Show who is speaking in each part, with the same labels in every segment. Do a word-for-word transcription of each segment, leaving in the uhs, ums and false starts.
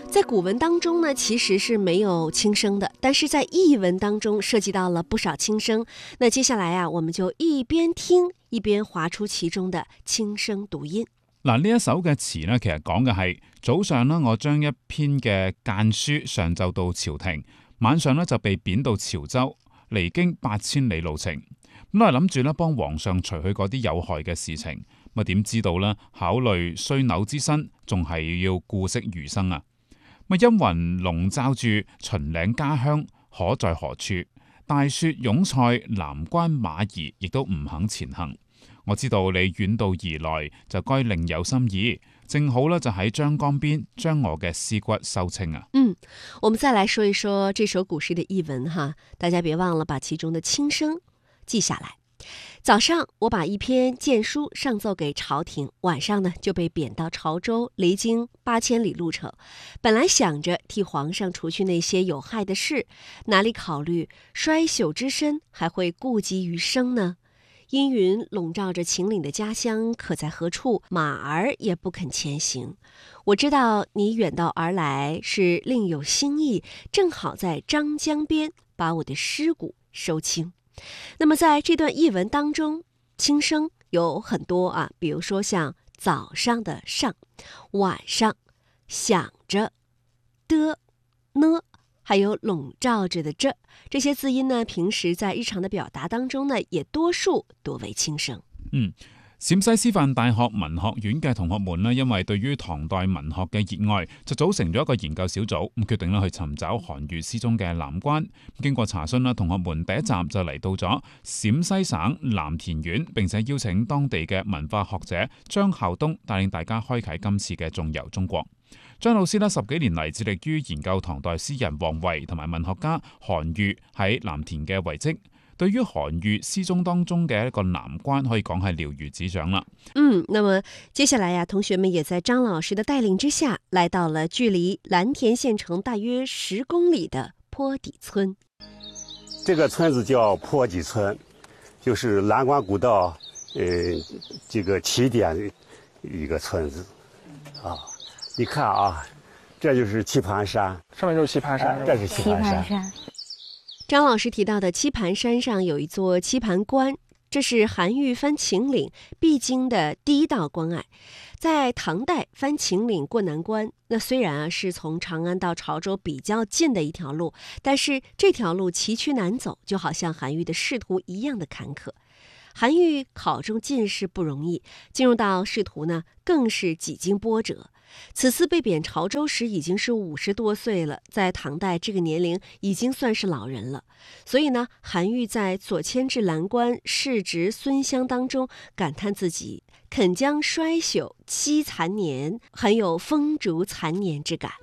Speaker 1: 在古文当中呢，其实是没有轻声的，但是在译文當中涉及到了不少輕聲。那接下來啊，我們就一邊聽一邊劃出其中的輕聲讀音。
Speaker 2: 嗱，呢一首嘅詞呢，其實講嘅係早上呢，我將一篇嘅諫書上奏到朝廷，晚上呢就被貶到潮州，離經八千里路程。咁我係諗住呢幫皇上除去嗰啲有害嘅事情，咁啊點知道呢？考慮衰朽之身，仲係要顧惜餘生啊！咁陰雲籠罩住秦嶺家鄉，可在何處？大雪擁塞南關馬兒，亦都唔肯前行。我知道你遠道而來，就該另有心意。正好呢，就喺張江邊將我嘅屍骨收清啊！
Speaker 1: 嗯，我們再來說一說這首古詩的譯文哈，大家別忘了把其中的輕聲記下來。早上我把一篇諫書上奏給朝廷，晚上呢就被貶到潮州，離經八千里路程。本來想着替皇上除去那些有害的事，哪裡考慮衰朽之身，還會顧及餘生呢？陰雲籠罩着秦嶺的家鄉，可在何處？馬兒也不肯前行。我知道你遠道而來是另有心意，正好在張江邊把我的屍骨收清。那麼在這段譯文當中，輕聲有很多啊，比如說像早上的上，晚上想着的呢，還有籠罩着的這這些字音呢，平時在日常的表達當中呢，也多數多為輕聲。
Speaker 2: 嗯。陝西師範大學文學院嘅同學們呢，因為對於唐代文學嘅熱愛，就組成咗一個研究小組，咁決定咧去尋找韓愈詩中嘅南關。經過查詢啦，同學們第一站就嚟到咗陝西省藍田縣，並且邀請當地嘅文化學者張孝東帶領大家開啟今次嘅縱遊中國。張老師呢，十幾年嚟致力於研究唐代詩人王維同埋文學家韓愈喺藍田嘅遺跡。對於韓愈詩中當中嘅一個南關，可以講係了如指掌啦。
Speaker 1: 嗯，那麼接下來呀、啊，同學們也在張老師的帶領之下，來到了距離藍田縣城大約十公里的坡底村。
Speaker 3: 這個村子叫坡底村，就是藍關古道，呃，這個起點一個村子。啊，你看啊，這就是棋盤山，
Speaker 4: 上面就是棋盤山，
Speaker 3: 啊、這是棋盤山。山
Speaker 1: 張老師提到的棋盤山上有一座棋盤關，這是韓愈翻秦嶺必經的第一道關隘。在唐代翻秦嶺過南關，那雖然啊是從長安到潮州比較近的一條路，但是這條路崎嶇難走，就好像韓愈的仕途一樣的坎坷。韓愈考中進士不容易，進入到仕途呢更是幾經波折。此次被貶潮州時已經是五十多歲了，在唐代這個年齡已經算是老人了。所以呢，韓愈在左遷至藍關世侄孫鄉當中感嘆自己肯將衰朽惜殘年，很有風燭殘年之感。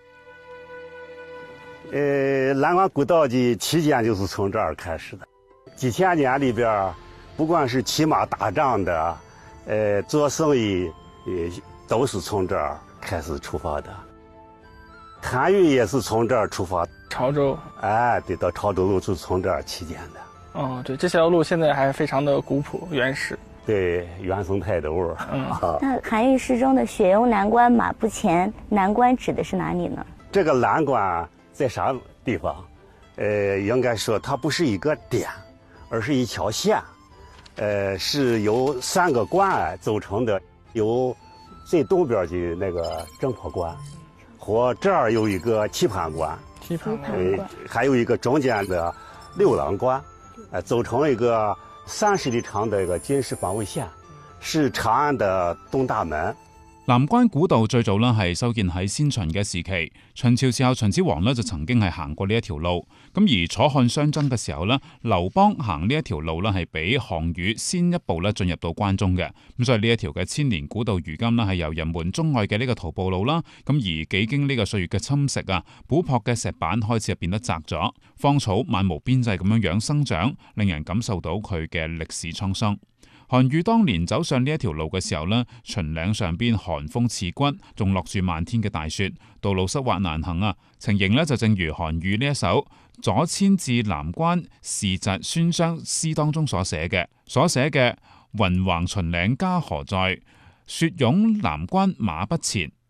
Speaker 3: 呃，藍關古道的起點就是從這兒開始的。幾千年裏邊，不管是騎馬打仗的，呃，做生意，呃，都是從這兒開始出發的。韓愈也是從這兒出發，
Speaker 4: 潮州，
Speaker 3: 哎，對，到潮州路是從這兒起點的。
Speaker 4: 哦，對，這條路現在還非常的古樸原始，
Speaker 3: 對，原生態的味兒。
Speaker 4: 嗯，
Speaker 3: 啊、
Speaker 5: 那韓愈詩中的雪擁南關馬不前，南關指的是哪裡呢？
Speaker 3: 這個藍關在啥地方？呃，應該說它不是一個點，而是一條線，呃，是由三個關隘組成的，有最東邊的那個鄭坡關，和這兒有一個棋盤關，
Speaker 4: 棋盤
Speaker 3: 關，呃，還有一個中間的六郎關，呃，組成一個三十里長的一個軍事防衛線，是長安的東大門。
Speaker 2: 南關古道最早咧係修建喺先秦嘅時期，秦朝時候秦始皇咧就曾經係行過呢一條路。咁而楚漢相爭嘅時候咧，劉邦行呢一條路咧係比項羽先一步咧進入到關中嘅。咁所以呢一條嘅千年古道，如今咧係由人們鍾愛嘅呢個徒步路啦。咁而幾經呢個歲月嘅侵蝕啊，古樸嘅石板開始變得窄咗，荒草漫無邊際咁樣樣生長，令人感受到佢嘅歷史滄桑。韓愈當年走上呢一條路嘅時候呢，秦嶺上邊寒風刺骨，仲落住漫天嘅大雪，道路濕滑難行啊！情形呢就正如韓愈呢一首《左遷至南關世侄孫鄉》詩當中所寫嘅，所寫嘅雲橫秦嶺家何在，雪擁南關馬不前。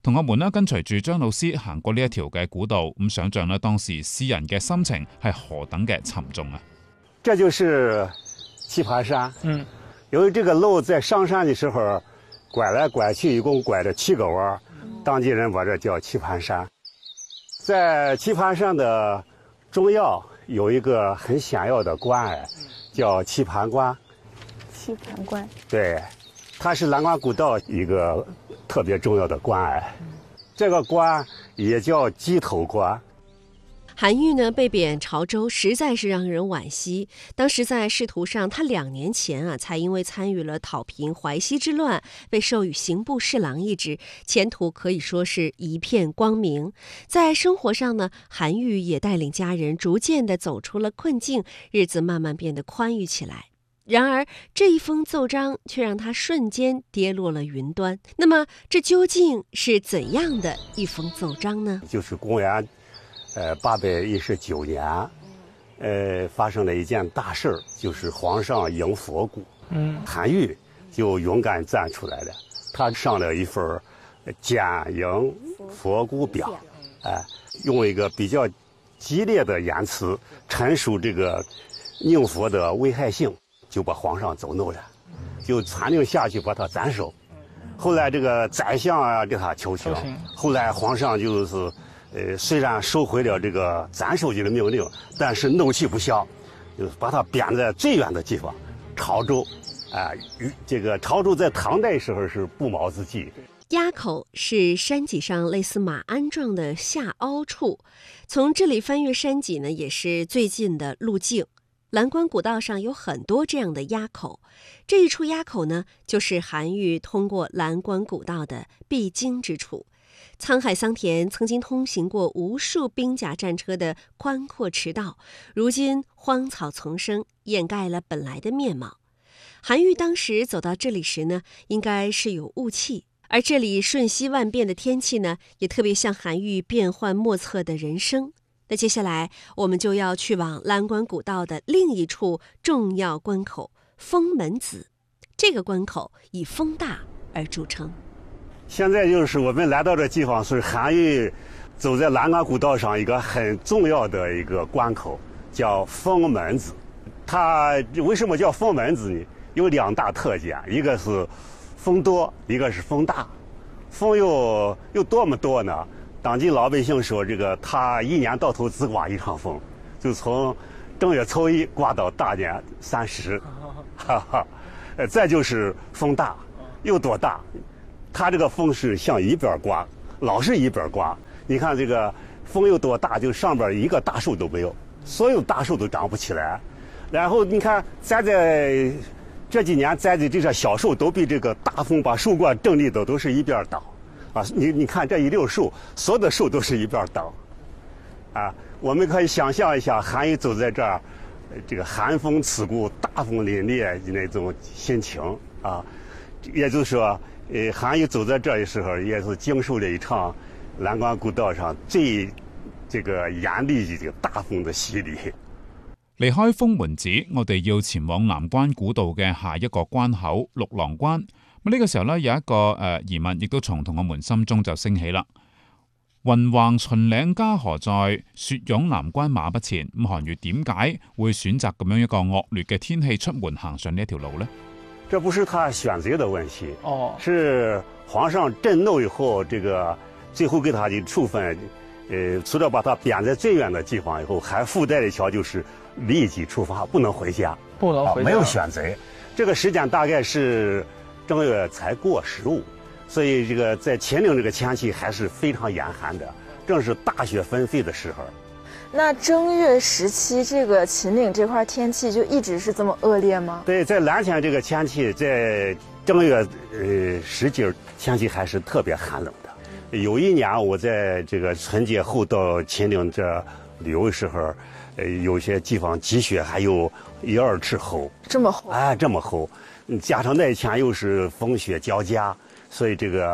Speaker 2: 同學們呢跟隨住張老師行過呢一條嘅古道，咁想象呢當時詩人嘅心情係何等嘅沉重啊！
Speaker 3: 這就是棋盤山。
Speaker 4: 嗯，
Speaker 3: 由於這個路在上山的時候拐來拐去，一共拐了七個彎，當地人把這叫棋盤山。在棋盤山的中央有一個很顯要的關隘，叫棋盤關。
Speaker 5: 棋盤關，
Speaker 3: 對，它是蘭關古道一個特別重要的關隘。這個關也叫雞頭關。
Speaker 1: 韓愈呢被貶潮州，實在是讓人惋惜。當時在仕途上，他兩年前啊，才因為參與了討平淮西之亂，被授予刑部侍郎一職，前途可以說是一片光明。在生活上呢，韓愈也帶領家人逐漸地走出了困境，日子慢慢變得寬裕起來。然而，這一封奏章卻讓他瞬間跌落了雲端。那麼，這究竟是怎樣的一封奏章呢？
Speaker 3: 就是公元呃，八百一十九年，呃，發生了一件大事，就是皇上迎佛骨。
Speaker 4: 嗯，
Speaker 3: 韓愈就勇敢站出來了，他上了一份蹇迎佛骨表，哎、呃，用一個比較激烈的言辭陳述這個迎佛的危害性，就把皇上走怒了，就傳令下去把他斬首。後來這個宰相啊給他求情，後來皇上就是。呃，雖然收回了這個斬首級的命令，但是怒氣不消，就把他貶在最遠的地方，潮州。啊、呃，這個潮州在唐代時候是不毛之地。
Speaker 1: 垭口是山脊上類似馬鞍狀的下凹處，從這裡翻越山脊呢，也是最近的路徑。蘭關古道上有很多這樣的垭口，這一處垭口呢，就是韓愈通過蘭關古道的必經之處。滄海桑田曾經通行過無數兵甲戰車的寬闊馳道，如今荒草叢生，掩蓋了本來的面貌。韓愈當時走到這裡時呢，應該是有霧氣，而這裡瞬息萬變的天氣呢，也特別像韓愈變幻莫測的人生。那接下來我們就要去往蘭關古道的另一處重要關口封門子，這個關口以風大而著稱。
Speaker 3: 現在就是我們來到這地方，是韓愈走在蘭關古道上一個很重要的一個關口，叫封門子。它為什麼叫封門子呢？有兩大特點，一個是風多，一個是風大。風又又多麼多呢？當今老百姓說，這個它一年到頭只刮一場風，就從正月初一刮到大年三十。哈哈，呃，再就是風大，有多大？它這個風是向一邊刮，老是一邊刮。你看這個風有多大，就上邊一個大樹都沒有，所有大樹都長不起來。然後你看栽在這幾年栽的這些小樹，都被這個大風把樹冠整理的都是一邊倒。啊，你你看這一溜樹，所有的樹都是一邊倒。啊，我們可以想象一下，韓愈走在這兒，這個寒風刺骨、大風凜冽的那種心情啊，也就是說。呃，韓愈走在這的時候，也是經受了一場蘭關古道上最這個嚴厲的這個大風的洗禮。
Speaker 2: 離開封門子，我哋要前往南關古道嘅下一個關口六郎關。咁呢個時候呢，有一個誒、呃、疑問，亦都從同學們心中就升起啦。雲橫秦嶺家何在？雪擁南關馬不前。咁韓愈點解會選擇咁樣一個惡劣嘅天氣出門行上呢一條路呢？
Speaker 3: 這不是他選擇的問題，
Speaker 4: 哦，
Speaker 3: 是皇上震怒以後，這個最後給他的處分，呃，除了把他貶在最遠的地方以後，還附帶了一條，就是立即出發，不能回家，
Speaker 4: 不能回家，
Speaker 3: 啊，沒有選擇。這個時間大概是正月才過十五，所以這個在秦嶺這個天氣還是非常嚴寒的，正是大雪紛飛的時候。
Speaker 6: 那正月時期，這個秦嶺這塊天氣就一直是這麼惡劣嗎？
Speaker 3: 對，在藍天這個天氣，在正月呃十幾天氣還是特別寒冷的。有一年我在這個春節後到秦嶺這旅遊的時候，呃，有些地方積雪還有一二尺厚。
Speaker 6: 這麼厚？
Speaker 3: 哎，這麼厚，加上那天又是風雪交加，所以這個。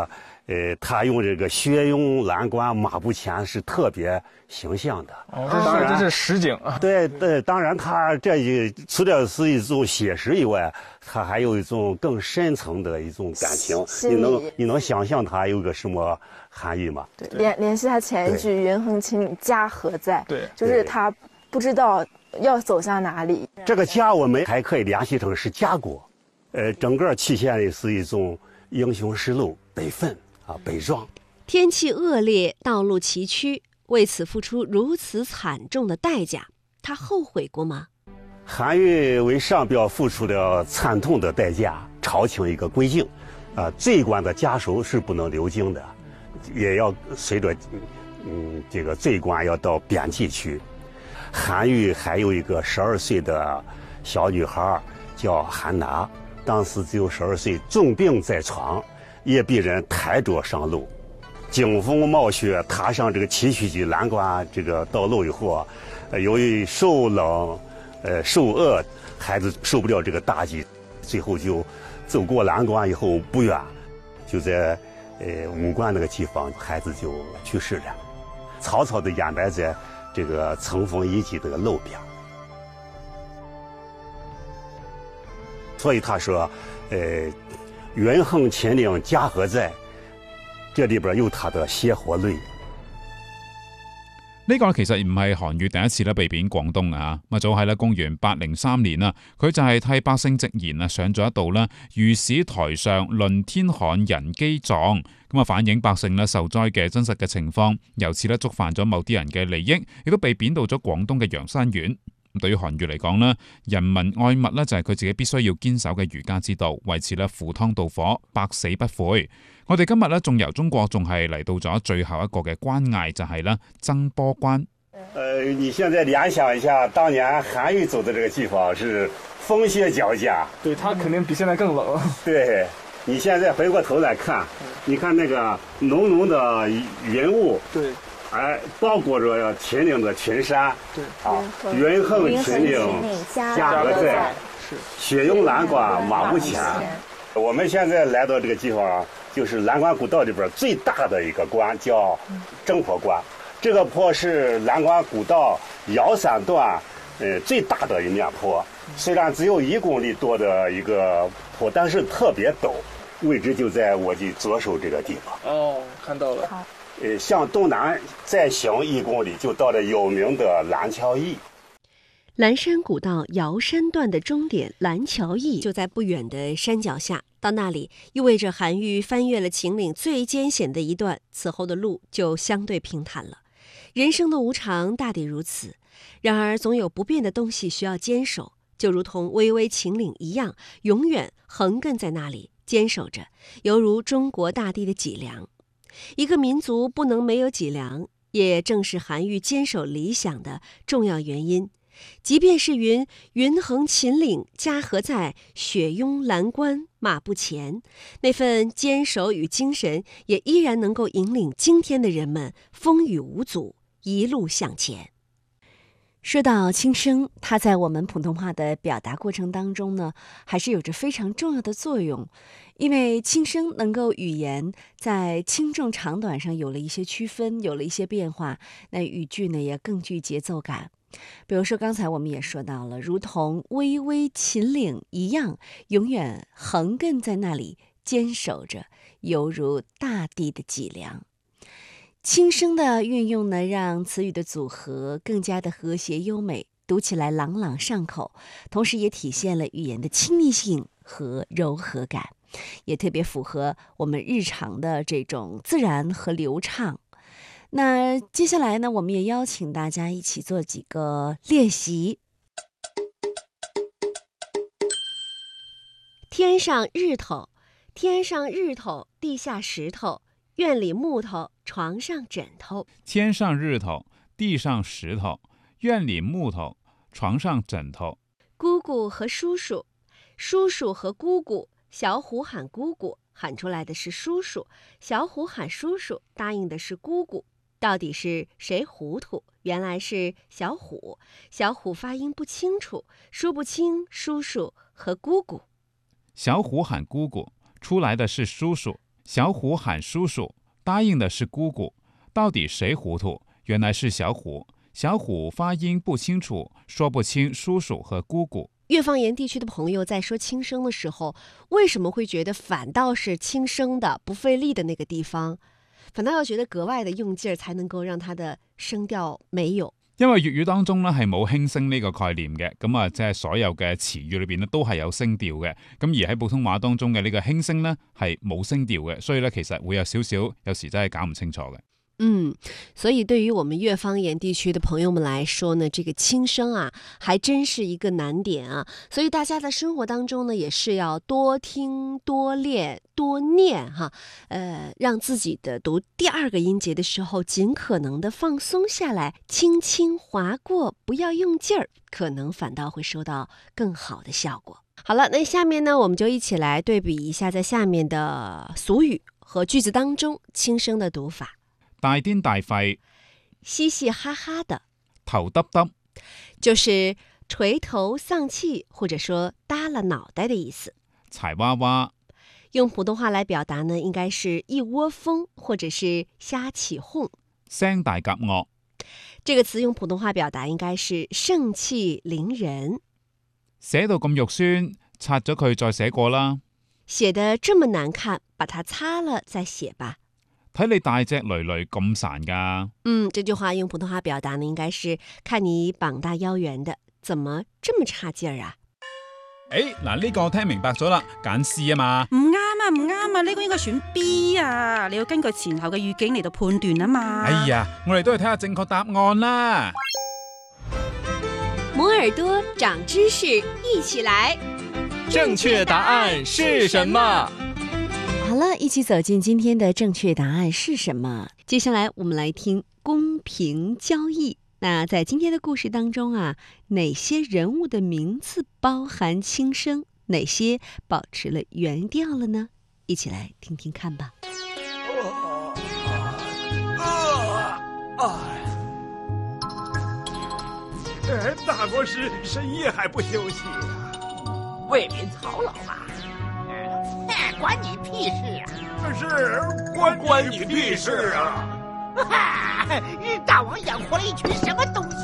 Speaker 3: 呃，他用这个雪拥蓝冠马步前是特别形象的。
Speaker 4: 哦，这当然这是实景啊。
Speaker 3: 对对，当然他这一除了是一种写实以外，他还有一种更深层的一种感情。你能你能想象他有个什么含义吗？
Speaker 6: 对，联联系他前一句“云横秦岭家何在”，
Speaker 4: 对，
Speaker 6: 就是他不知道要走向哪里。
Speaker 3: 这个家我们还可以联系成是家国，呃，整个体现的是一种英雄实录、悲愤啊、悲壮。
Speaker 1: 天气恶劣，道路崎岖，为此付出如此惨重的代价，他后悔过吗？
Speaker 3: 韩愈为上表付出了惨痛的代价，朝廷一个规定，啊、呃，罪官的家属是不能留京的，也要随着，嗯，这个罪官要到边际去。韩愈还有一个十二岁的小女孩叫韩娜，当时只有十二岁，重病在床，也被人抬着上路。惊风冒雪踏上这个崎岖的蓝关这个道路以后，呃，由于受冷，呃，受饿，孩子受不了这个打击，最后就走过蓝关以后不远，就在呃武关那个地方，孩子就去世了，草草的掩埋在这个乘风遗迹的路边。所以他说，呃，云横秦岭家何在？這裏邊有他的血和淚。
Speaker 2: 呢個其實唔係韓愈第一次咧被貶廣東啊，咁早喺咧公元八零三年啊，佢就係替百姓直言啊，上咗一道咧御史台上論天旱人饑狀，咁啊反映百姓咧受災嘅真實嘅情況，由此咧觸犯咗某啲人嘅利益，亦都被貶到咗廣東嘅陽山縣。咁對於韓愈嚟講咧，人民愛物咧就係佢自己必須要堅守嘅儒家之道，為此咧赴湯蹈火，百死不悔。我哋今日咧仲由中國仲係嚟到咗最後一個嘅關隘，就係咧曾波關。
Speaker 3: 呃，你現在聯想一下，當年韓愈走的這個地方是風雪交加，
Speaker 4: 對，它肯定比現在更冷。
Speaker 3: 對，你現在回過頭來看，你看那個濃濃的雲霧，
Speaker 4: 對，
Speaker 3: 哎，包裹着秦嶺的群山，
Speaker 4: 對，
Speaker 3: 啊，雲橫秦嶺家何在？
Speaker 4: 是，
Speaker 3: 雪擁藍冠馬步前。我們現在來到這個地方，就是藍關古道裏邊最大的一個關，叫鄭坡關。這個坡是藍關古道腰山段，呃，最大的一面坡。雖然只有一公里多的一個坡，但是特別陡，位置就在我的左手這個地方。
Speaker 4: 哦，看到了。好。
Speaker 3: 呃，向東南再行一公里，就到了有名的藍橋驛。
Speaker 1: 藍山古道瑤山段的終點藍橋驛就在不遠的山腳下，到那裡意味着韓愈翻越了秦嶺最艱險的一段，此後的路就相對平坦了。人生的無常大抵如此，然而總有不變的東西需要堅守，就如同巍巍秦嶺一樣，永遠橫亘在那裡堅守着，猶如中國大地的脊梁。一個民族不能沒有脊梁，也正是韓愈堅守理想的重要原因。即便是云雲橫秦嶺家何在，雪擁藍冠馬步前，那份堅守與精神也依然能夠引領今天的人們風雨無阻，一路向前。說到輕聲，它在我們普通話的表達過程當中呢，還是有着非常重要的作用，因為輕聲能夠語言在輕重長短上有了一些區分，有了一些變化，那語句呢也更具節奏感。比如說剛才我們也說到了，如同巍巍秦嶺一樣，永遠橫亘在那裡堅守着，猶如大地的脊梁。輕聲的運用呢，讓詞語的組合更加的和諧優美，讀起來朗朗上口，同時也體現了語言的親密性和柔和感，也特別符合我們日常的這種自然和流暢。那接下來呢，我們也邀請大家一起做幾個練習。天上日頭，天上日頭，地下石頭，院裡木頭，床上枕頭。
Speaker 2: 天上日頭，地上石頭，院裡木頭，床上枕頭。
Speaker 1: 姑姑和叔叔，叔叔和姑姑，小虎喊姑姑，喊出來的是叔叔，小虎喊叔叔，答應的是姑姑。到底是誰糊塗？原來是小虎，小虎發音不清楚，說不清叔叔和姑姑。
Speaker 2: 小虎喊姑姑，出來的是叔叔， 小虎喊叔叔，答应的是姑姑，到底谁糊涂？原来是小虎。小虎发音不清楚，说不清叔叔和姑姑。
Speaker 1: 粤方言地区的朋友在说轻声的时候，为什么会觉得反倒是轻声的不费力的那个地方，反倒要觉得格外的用劲儿，才能夠讓它的聲調美有？
Speaker 2: 因為粵語當中咧係冇輕聲呢個概念嘅，咁啊即係所有嘅詞語裏邊咧都係有聲調嘅，咁而喺普通話當中嘅呢個輕聲咧係冇聲調嘅，所以咧其實會有少少有時真係搞唔清楚嘅。
Speaker 1: 嗯，所以对于我们粤方言地区的朋友们来说呢，这个轻声啊，还真是一个难点啊。所以大家在生活当中呢，也是要多听、多练、多念哈，呃，让自己的读第二个音节的时候，尽可能的放松下来，轻轻划过，不要用劲儿，可能反倒会收到更好的效果。好了，那下面呢，我们就一起来对比一下在下面的俗语和句子当中轻声的读法。
Speaker 2: 大癲大肺，
Speaker 1: 嘻嘻哈哈的，
Speaker 2: 頭耷耷，
Speaker 1: 就是垂頭喪氣或者說耷了腦袋的意思。
Speaker 2: 柴娃娃，
Speaker 1: 用普通話來表達呢，應該是一窩蜂或者是瞎起哄。
Speaker 2: 聲大夾惡，
Speaker 1: 這個詞用普通話表達應該是盛氣凌人。
Speaker 2: 寫到咁肉酸，擦咗佢再寫過啦。
Speaker 1: 寫得這麼難看，把它擦了再寫吧。
Speaker 2: 睇你大隻累累咁孱噶。
Speaker 1: 嗯，這句話用普通話表達呢，應該是看你膀大腰圓的，怎麼這麼差勁兒啊？
Speaker 2: 誒，嗱呢個聽明白咗啦，揀 C 啊嘛。
Speaker 7: 唔啱啊，唔啱啊，呢個應該選 B 啊，你要根據前後嘅語境嚟到判斷啊嘛。
Speaker 2: 哎呀，我哋都係睇下正確答案啦。
Speaker 1: 摩耳朵長知識，一起來。
Speaker 8: 正確答案是什麼？
Speaker 1: 好了，一起走進今天的正確答案是什麼？接下來我們來聽公平交易。那在今天的故事當中啊，哪些人物的名字包含輕聲，哪些保持了原調了呢？一起來聽聽看吧。
Speaker 9: 呃，大国师深夜还不休息啊？
Speaker 10: 为民曹老嘛。关你屁事啊！
Speaker 9: 是关关你屁事啊！
Speaker 10: 哈，大王养活了一群什么东西？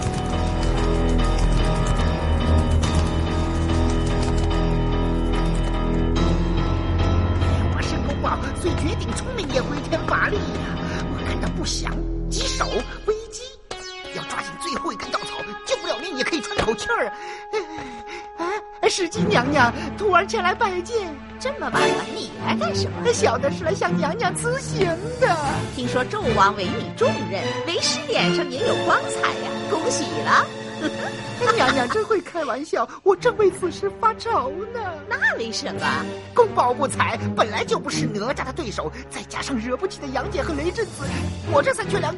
Speaker 10: 我是公王，虽绝顶聪明，也回天乏力呀。我感到不祥，棘手，危机，要抓紧最后一根稻草，救不了命也可以喘口气儿。啊，石矶娘娘徒儿前来拜见。这么晚了，你来干什么？小的是来向娘娘辞行的。听说纣王委你重任，为师脸上也有光彩呀，恭喜了！娘娘真会开玩笑，我正为此事发愁呢。那为什么？宫保不才本来就不是哪吒的对手，再加上惹不起的杨戬和雷震子，我这三拳两脚